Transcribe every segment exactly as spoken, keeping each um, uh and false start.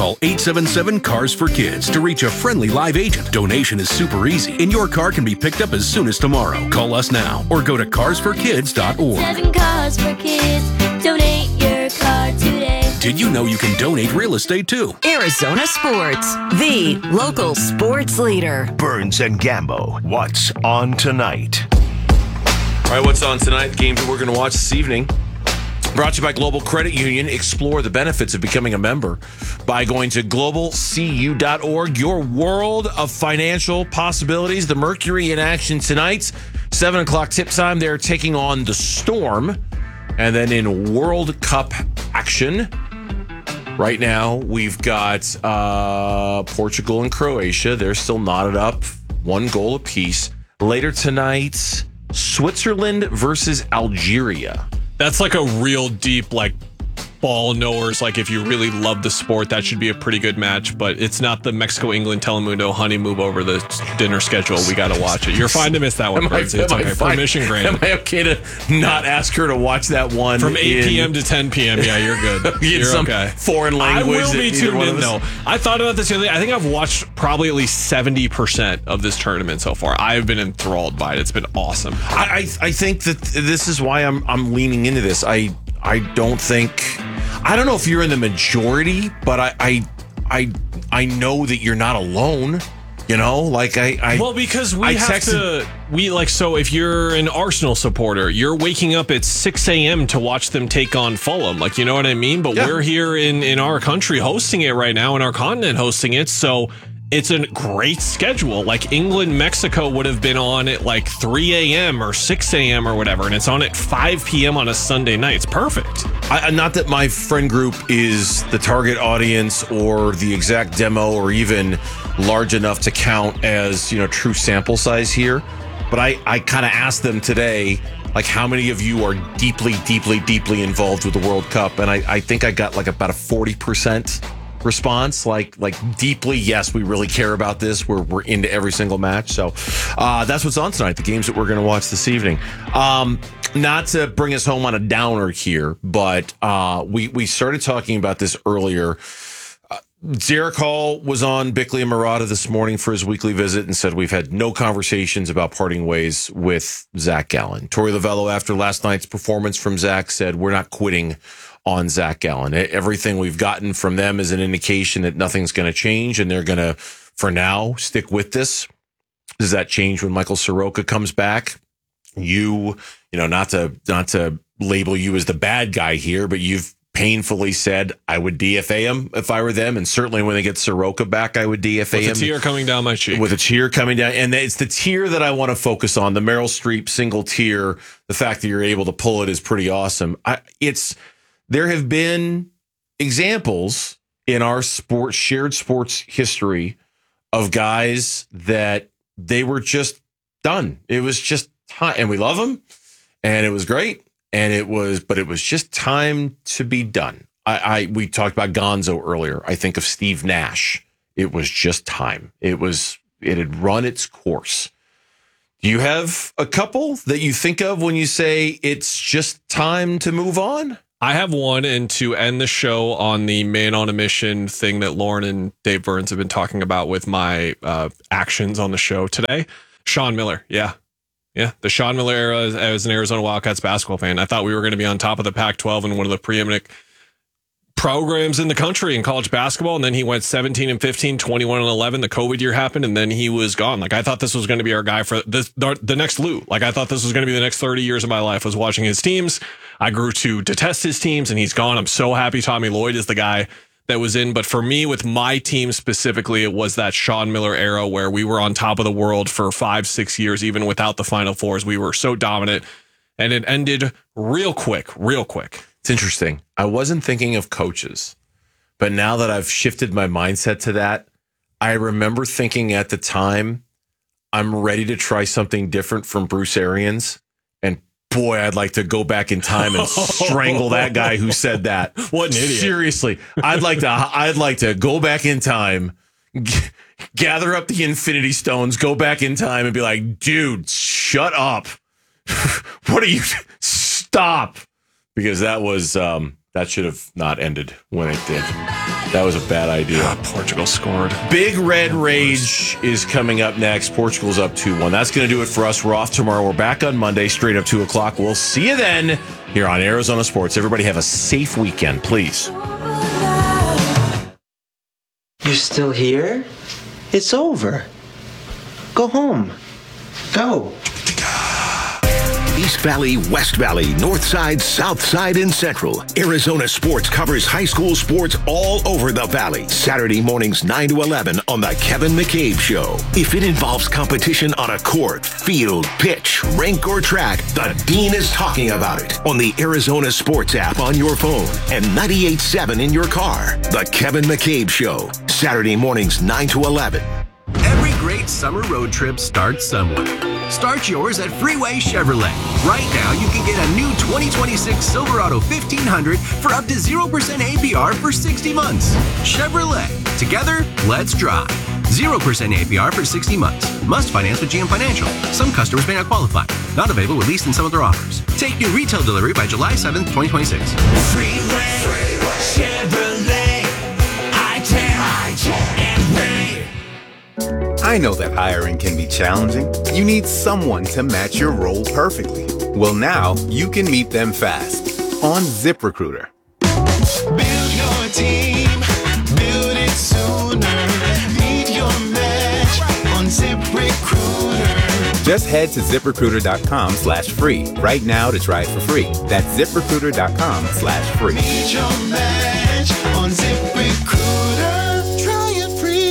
Call eight seven seven, C A R S for Kids to reach a friendly live agent. Donation is super easy, and your car can be picked up as soon as tomorrow. Call us now or go to cars for kids dot org. Seven cars for kids. Donate your car today. Did you know you can donate real estate too? Arizona Sports, the local sports leader. Burns and Gambo, what's on tonight? All right, what's on tonight? The games that we're going to watch this evening. Brought to you by Global Credit Union. Explore the benefits of becoming a member by going to global c u dot org. Your world of financial possibilities. The Mercury in action tonight. seven o'clock tip time. They're taking on the Storm. And then in World Cup action, right now we've got uh, Portugal and Croatia. They're still knotted up. One goal apiece. Later tonight, Switzerland versus Algeria. That's like a real deep, like, ball knowers. Like, if you really love the sport, that should be a pretty good match. But it's not the Mexico-England Telemundo honey move over the dinner schedule. We got to watch it. You're fine to miss that one, Birds. It's okay. Permission granted. Am I okay to not ask her to watch that one? From eight p.m. to ten p.m. Yeah, you're good. You're some okay. Foreign language. I will be tuned in, though. I thought about this the other day. I think I've watched probably at least seventy percent of this tournament so far. I've been enthralled by it. It's been awesome. I, I, I think that this is why I'm I'm leaning into this. I I don't think... I don't know if you're in the majority, but I, I, I, I know that you're not alone. You know, like I, I well, because we I have texted, to, we like, so if you're an Arsenal supporter, you're waking up at six a.m. to watch them take on Fulham. Like, you know what I mean? But yeah. we're here in, in our country hosting it right now, in our continent hosting it. So it's a great schedule. Like England, Mexico would have been on at like three a.m. or six a.m. or whatever. And it's on at five p.m. on a Sunday night. It's perfect. I, not that my friend group is the target audience or the exact demo or even large enough to count as, you know, true sample size here. But I, I kind of asked them today, like, how many of you are deeply, deeply, deeply involved with the World Cup? And I, I think I got like about a forty percent response, like like deeply, yes, we really care about this. We're we're into every single match. So uh, that's what's on tonight, the games that we're going to watch this evening. Um, not to bring us home on a downer here, but uh, we, we started talking about this earlier. Uh, Derek Hall was on Bickley and Murata this morning for his weekly visit and said we've had no conversations about parting ways with Zach Gallen. Torey Lovello, after last night's performance from Zach, said we're not quitting on Zach Gallen. Everything we've gotten from them is an indication that nothing's going to change, and they're going to, for now, stick with this. Does that change when Michael Soroka comes back? You, you know, not to not to label you as the bad guy here, but you've painfully said I would D F A him if I were them, and certainly when they get Soroka back, I would D F A him. With a tear coming down my cheek. With a tear coming down, and it's the tear that I want to focus on. The Meryl Streep single tear. The fact that you're able to pull it is pretty awesome. I, it's there have been examples in our sports shared sports history of guys that they were just done. It was just time, and we love them, and it was great. And it was, but it was just time to be done. I, I we talked about Gonzo earlier. I think of Steve Nash. It was just time. It was, it had run its course. Do you have a couple that you think of when you say it's just time to move on? I have one, and to end the show on the man on a mission thing that Lauren and Dave Burns have been talking about with my uh, actions on the show today. Sean Miller. Yeah. Yeah, the Sean Miller era as, as an Arizona Wildcats basketball fan. I thought we were going to be on top of the Pac twelve and one of the preeminent programs in the country in college basketball. And then he went seventeen and fifteen, twenty-one and eleven. The COVID year happened, and then he was gone. Like, I thought this was going to be our guy for this, the, the next Lou. Like, I thought this was going to be the next thirty years of my life was watching his teams. I grew to detest his teams, and he's gone. I'm so happy Tommy Lloyd is the guy that was in. But for me, with my team specifically, it was that Sean Miller era where we were on top of the world for five, six years, even without the Final Fours. We were so dominant, and it ended real quick, real quick. It's interesting. I wasn't thinking of coaches, but now that I've shifted my mindset to that, I remember thinking at the time, I'm ready to try something different from Bruce Arians. And boy, I'd like to go back in time and strangle that guy who said that. What an idiot. Seriously. I'd like to, I'd like to go back in time, g- gather up the Infinity Stones, go back in time and be like, dude, shut up. What are you? Stop. Because that was, um, that should have not ended when it did. That was a bad idea. Ah, Portugal scored. Big Red Rage is coming up next. Portugal's up two one. That's going to do it for us. We're off tomorrow. We're back on Monday, straight up two o'clock. We'll see you then here on Arizona Sports. Everybody have a safe weekend, please. You're still here? It's over. Go home. Go. East Valley, West Valley, North Side, South Side, and Central. Arizona Sports covers high school sports all over the Valley. Saturday mornings nine to eleven on The Kevin McCabe Show. If it involves competition on a court, field, pitch, rink, or track, the Dean is talking about it on the Arizona Sports app on your phone and ninety-eight point seven in your car. The Kevin McCabe Show. Saturday mornings nine to eleven. Every great summer road trip starts somewhere. Start yours at Freeway Chevrolet. Right now, you can get a new twenty twenty-six Silverado fifteen hundred for up to zero percent A P R for sixty months. Chevrolet. Together, let's drive. zero percent A P R for sixty months. Must finance with G M Financial. Some customers may not qualify. Not available with lease and some other offers. Take new retail delivery by July seventh, twenty twenty-six. Freeway, Freeway. Chevrolet. I ten, I ten, and Ray. I know that hiring can be challenging. You need someone to match your role perfectly. Well, now you can meet them fast on ZipRecruiter. Build your team, build it sooner. Meet your match on ZipRecruiter. Just head to ZipRecruiter.com slash free right now to try it for free. That's ZipRecruiter.com slash free. Meet your match on ZipRecruiter. Try it free.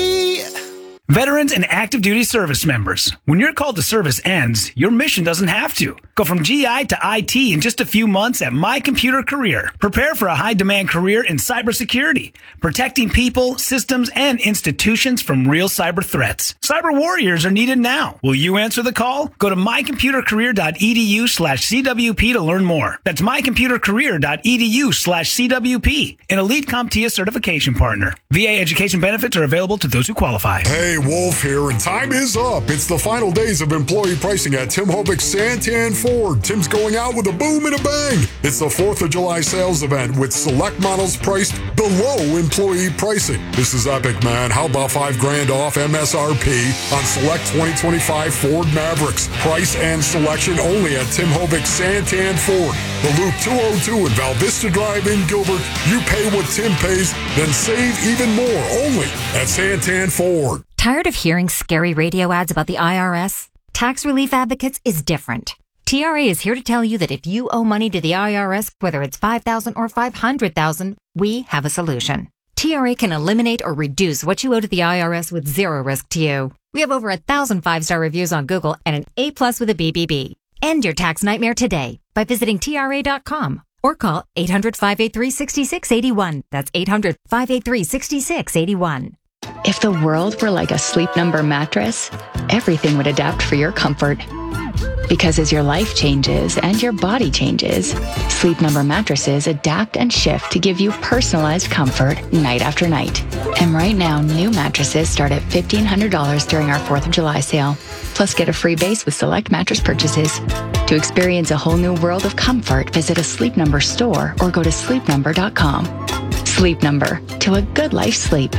Veterans and active duty service members, when your call to service ends, your mission doesn't have to. Go from G I to I T in just a few months at My Computer Career. Prepare for a high-demand career in cybersecurity, protecting people, systems, and institutions from real cyber threats. Cyber warriors are needed now. Will you answer the call? Go to mycomputercareer.edu slash CWP to learn more. That's mycomputercareer.edu slash CWP, an Elite CompTIA certification partner. V A education benefits are available to those who qualify. Hey, Wolf here, and time is up. It's the final days of employee pricing at Tim Hovick Santan Ford. Tim's going out with a boom and a bang. It's the fourth of July sales event with select models priced below employee pricing. This is epic, man. How about five grand off M S R P on select twenty twenty-five Ford Mavericks? Price and selection only at Tim Hovick Santan Ford. The Loop two oh two and Val Vista Drive in Gilbert. You pay what Tim pays, then save even more only at Santan Ford. Tired of hearing scary radio ads about the I R S? Tax Relief Advocates is different. T R A is here to tell you that if you owe money to the I R S, whether it's five thousand dollars or five hundred thousand dollars, we have a solution. T R A can eliminate or reduce what you owe to the I R S with zero risk to you. We have over a thousand five-star reviews on Google and an A plus with a B B B. End your tax nightmare today by visiting T R A dot com or call eight hundred, five eight three, six six eight one. That's eight hundred, five eight three, six six eight one. If the world were like a Sleep Number mattress, everything would adapt for your comfort. Because as your life changes and your body changes, Sleep Number mattresses adapt and shift to give you personalized comfort night after night. And right now, new mattresses start at fifteen hundred dollars during our fourth of July sale. Plus, get a free base with select mattress purchases. To experience a whole new world of comfort, visit a Sleep Number store or go to sleep number dot com. Sleep Number, to a good life sleep.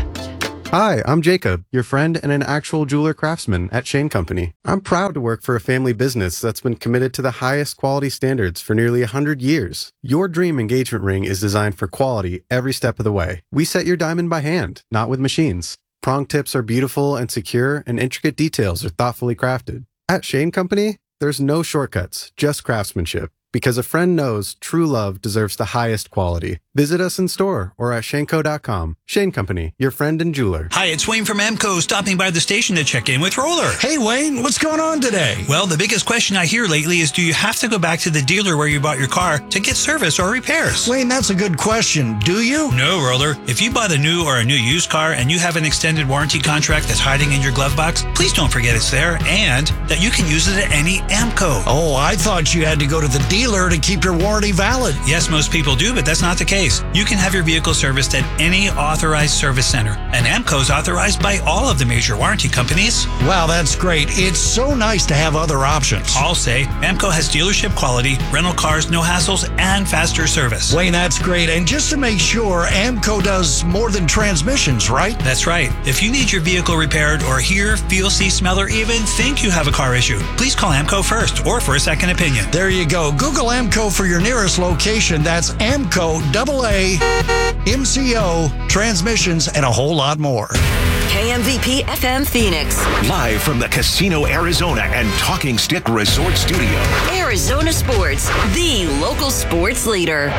Hi, I'm Jacob, your friend and an actual jeweler craftsman at Shane Company. I'm proud to work for a family business that's been committed to the highest quality standards for nearly one hundred years. Your dream engagement ring is designed for quality every step of the way. We set your diamond by hand, not with machines. Prong tips are beautiful and secure, and intricate details are thoughtfully crafted. At Shane Company, there's no shortcuts, just craftsmanship. Because a friend knows true love deserves the highest quality. Visit us in store or at Shaneco dot com. Shane Company, your friend and jeweler. Hi, it's Wayne from Amco, stopping by the station to check in with Roller. Hey, Wayne, what's going on today? Well, the biggest question I hear lately is, do you have to go back to the dealer where you bought your car to get service or repairs? Wayne, that's a good question. Do you? No, Roller. If you bought a new or a new used car and you have an extended warranty contract that's hiding in your glove box, please don't forget it's there and that you can use it at any Amco. Oh, I thought you had to go to the dealer to keep your warranty valid. Yes, most people do, but that's not the case. case, you can have your vehicle serviced at any authorized service center. And AMCO is authorized by all of the major warranty companies. Wow, that's great. It's so nice to have other options. I'll say AMCO has dealership quality, rental cars, no hassles, and faster service. Wayne, that's great. And just to make sure, AMCO does more than transmissions, right? That's right. If you need your vehicle repaired or hear, feel, see, smell, or even think you have a car issue, please call AMCO first or for a second opinion. There you go. Google AMCO for your nearest location. That's AMCO, double A, M C O, transmissions, and a whole lot more. K M V P F M Phoenix. Live from the Casino Arizona and Talking Stick Resort Studio. Arizona Sports, the local sports leader.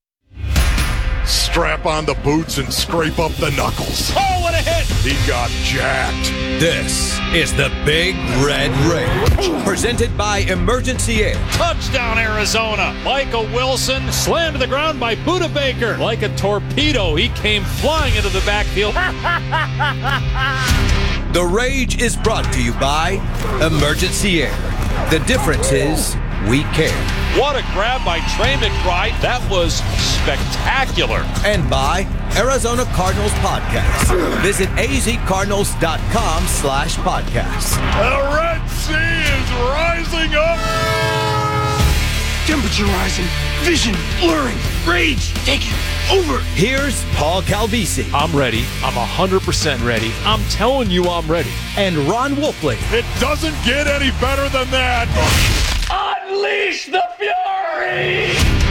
Strap on the boots and scrape up the knuckles. Oh, what a hit! He got jacked. This is the Big Red Rage, presented by Emergency Air. Touchdown, Arizona. Michael Wilson slammed to the ground by Buda Baker. Like a torpedo, he came flying into the backfield. The Rage is brought to you by Emergency Air. The difference is we care. What a grab by Trey McBride. That was spectacular. And by Arizona Cardinals Podcast. Visit azcardinals.com slash podcast. The Red Sea is rising up. Temperature rising. Vision blurring. Rage taking over. Here's Paul Calvisi. I'm ready. I'm one hundred percent ready. I'm telling you I'm ready. And Ron Wolfley. It doesn't get any better than that. Unleash the fury!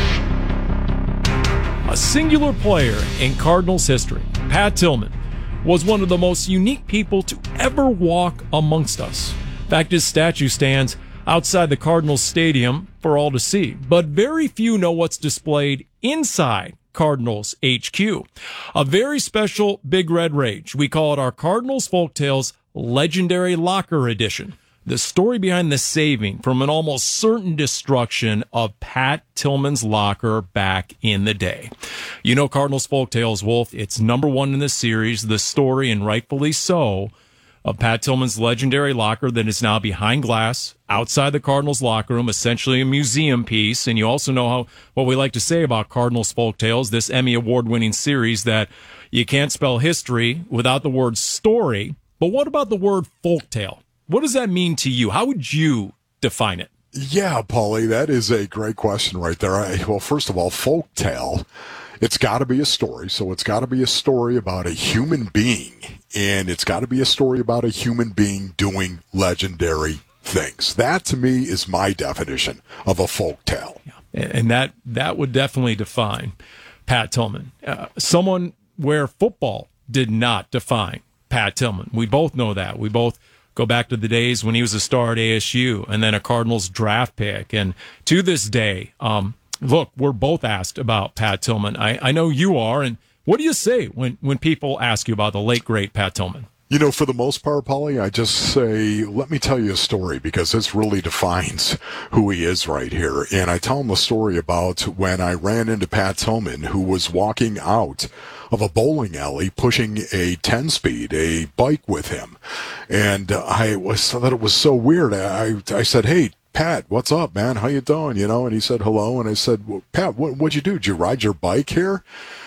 A singular player in Cardinals history, Pat Tillman, was one of the most unique people to ever walk amongst us. In fact, his statue stands outside the Cardinals stadium for all to see, but very few know what's displayed inside Cardinals H Q. A very special Big Red Rage. We call it our Cardinals Folktales Legendary Locker Edition. The story behind the saving from an almost certain destruction of Pat Tillman's locker back in the day. You know Cardinals Folktales, Wolf. It's number one in the series, the story, and rightfully so, of Pat Tillman's legendary locker that is now behind glass outside the Cardinals locker room, essentially a museum piece. And you also know how what we like to say about Cardinals Folktales, this Emmy Award-winning series, that you can't spell history without the word story. But what about the word folktale? What does that mean to you? How would you define it? Yeah, Paulie, that is a great question right there. I, well, first of all, folktale, it's got to be a story. So it's got to be a story about a human being, and it's got to be a story about a human being doing legendary things. That, to me, is my definition of a folktale. Yeah. And that, that would definitely define Pat Tillman. Uh, someone where football did not define Pat Tillman. We both know that. We both go back to the days when he was a star at A S U and then a Cardinals draft pick. And to this day, um, look, we're both asked about Pat Tillman. I, I know you are. And what do you say when, when people ask you about the late, great Pat Tillman? You know, for the most part, Paulie, I just say, let me tell you a story, because this really defines who he is right here. And I tell him the story about when I ran into Pat Tillman, who was walking out of a bowling alley pushing a ten-speed, a bike with him. And I was thought it was so weird. I, I said, hey, Pat, what's up, man? How you doing? You know, and he said hello. And I said, well, Pat, what, what'd you do? Did you ride your bike here?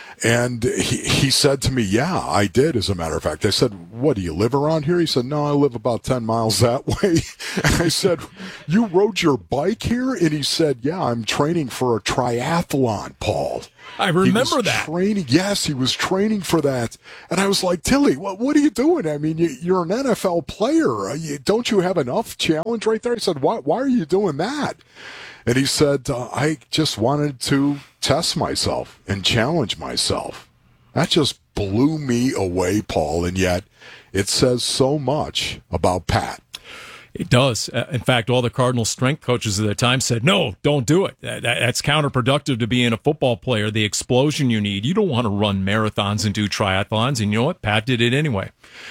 And he, he said to me, yeah, I did, as a matter of fact. I said, what, do you live around here? He said, no, I live about ten miles that way. And I said, you rode your bike here? And he said, yeah, I'm training for a triathlon, Paul. I remember he was that. Training, yes, he was training for that. And I was like, Tilly, what, what are you doing? I mean, you, you're an N F L player. You, don't you have enough challenge right there? He said, why, why are you doing that? And he said, uh, I just wanted to test myself and challenge myself. That just blew me away, Paul, and yet it says so much about Pat. It does. Uh, in fact, all the Cardinals strength coaches at the time said, no, don't do it. That, that, that's counterproductive to being a football player. The explosion you need. You don't want to run marathons and do triathlons. And you know what? Pat did it anyway.